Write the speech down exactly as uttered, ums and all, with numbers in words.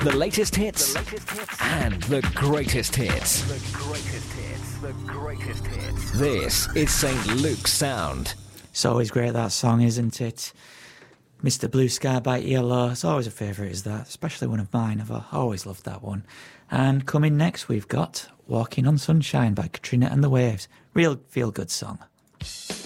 The latest hits, the latest hits. And the greatest hits. The greatest hits. The greatest hits. This is Saint Luke's Sound. It's always great, that song, isn't it? Mister Blue Sky by E L O. It's always a favourite, is that? Especially one of mine. I've always loved that one. And coming next, we've got Walking on Sunshine by Katrina and the Waves. Real feel-good song.